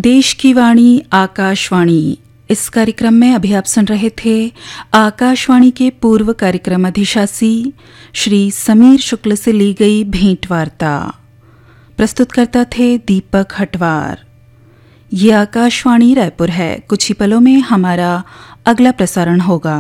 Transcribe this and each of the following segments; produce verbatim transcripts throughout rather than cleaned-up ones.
देश की वाणी आकाशवाणी। इस कार्यक्रम में अभी आप सुन रहे थे आकाशवाणी के पूर्व कार्यक्रम अधिशासी श्री समीर शुक्ल से ली गई भेंट वार्ता। प्रस्तुतकर्ता थे दीपक हटवार। ये आकाशवाणी रायपुर है। कुछ ही पलों में हमारा अगला प्रसारण होगा।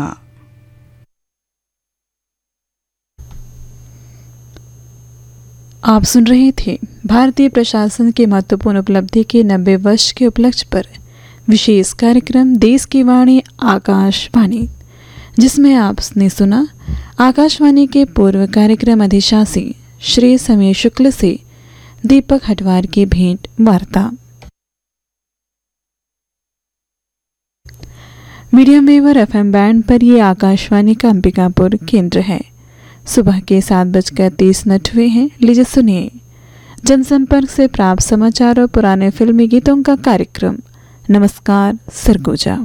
आप सुन रहे थे भारतीय प्रशासन के महत्वपूर्ण उपलब्धि के नब्बे वर्ष के उपलक्ष्य पर विशेष कार्यक्रम देश की वाणी आकाशवाणी, जिसमें आपने सुना आकाशवाणी के पूर्व कार्यक्रम अधिशासी श्री समीर शुक्ल से दीपक हटवार की भेंट वार्ता। मीडियम वेव और एफ एम बैंड पर ये आकाशवाणी का अंबिकापुर केंद्र है। सुबह के सात बजकर तीस मिनट हुए हैं। लीजिए सुनिए जनसंपर्क से प्राप्त समाचार और पुराने फिल्मी गीतों का कार्यक्रम नमस्कार सरगोजा।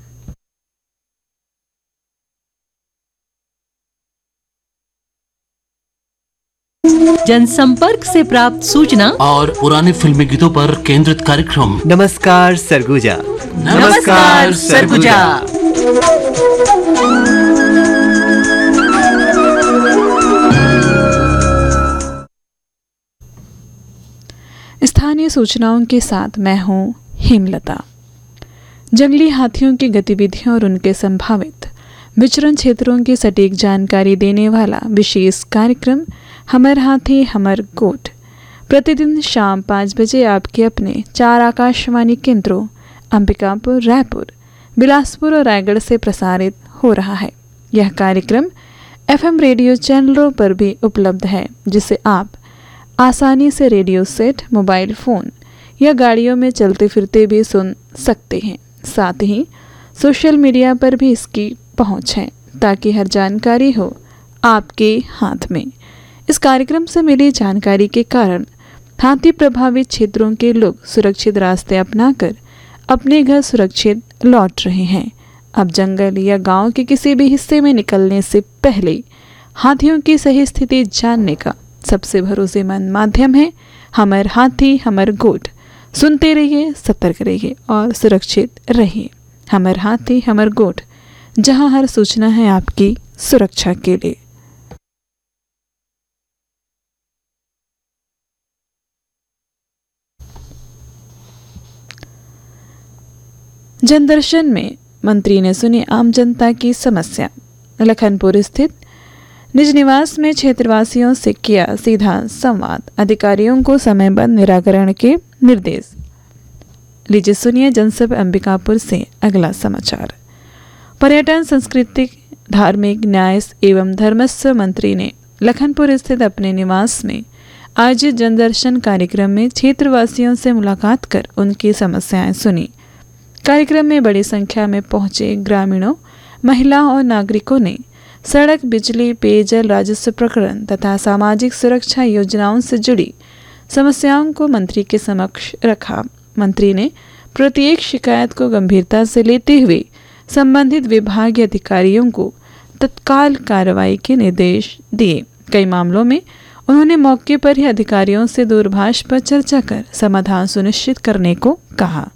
जनसंपर्क से प्राप्त सूचना और पुराने फिल्मी गीतों पर केंद्रित कार्यक्रम नमस्कार सरगुजा। नमस्कार सरगुजा। स्थानीय सूचनाओं के साथ मैं हूं हेमलता। जंगली हाथियों की गतिविधियों और उनके संभावित विचरण क्षेत्रों की सटीक जानकारी देने वाला विशेष कार्यक्रम हमर हाथी हमर गोठ प्रतिदिन शाम पाँच बजे आपके अपने चार आकाशवाणी केंद्रों अंबिकापुर, रायपुर, बिलासपुर और रायगढ़ से प्रसारित हो रहा है। यह कार्यक्रम एफ एम रेडियो चैनलों पर भी उपलब्ध है, जिसे आप आसानी से रेडियो सेट, मोबाइल फ़ोन या गाड़ियों में चलते फिरते भी सुन सकते हैं। साथ ही सोशल मीडिया पर भी इसकी पहुंच है, ताकि हर जानकारी हो आपके हाथ में। इस कार्यक्रम से मिली जानकारी के कारण हाथी प्रभावित क्षेत्रों के लोग सुरक्षित रास्ते अपनाकर अपने घर सुरक्षित लौट रहे हैं। अब जंगल या गांव के किसी भी हिस्से में निकलने से पहले हाथियों की सही स्थिति जानने का सबसे भरोसेमंद माध्यम है हमर हाथी हमर गोठ। सुनते रहिए, सतर्क रहिए और सुरक्षित रहिए। हमर हाथी हमर गोठ, जहां हर सूचना है आपकी सुरक्षा के लिए। जनदर्शन में मंत्री ने सुनी आम जनता की समस्या। लखनपुर स्थित निज निवास में क्षेत्रवासियों से किया सीधा संवाद। अधिकारियों को समयबद्ध निराकरण के निर्देश। लीजिए सुनिए जनसभा अंबिकापुर से अगला समाचार। पर्यटन, सांस्कृतिक, धार्मिक न्याय एवं धर्मस्व मंत्री ने लखनपुर स्थित अपने निवास में आयोजित जनदर्शन कार्यक्रम में क्षेत्रवासियों से मुलाकात कर उनकी समस्याएं सुनी। कार्यक्रम में बड़ी संख्या में पहुंचे ग्रामीणों, महिलाओं और नागरिकों ने सड़क, बिजली, पेयजल, राजस्व प्रकरण तथा सामाजिक सुरक्षा योजनाओं से जुड़ी समस्याओं को मंत्री के समक्ष रखा। मंत्री ने प्रत्येक शिकायत को गंभीरता से लेते हुए संबंधित विभागीय अधिकारियों को तत्काल कार्रवाई के निर्देश दिए। कई मामलों में उन्होंने मौके पर ही अधिकारियों से दूरभाष पर चर्चा कर समाधान सुनिश्चित करने को कहा।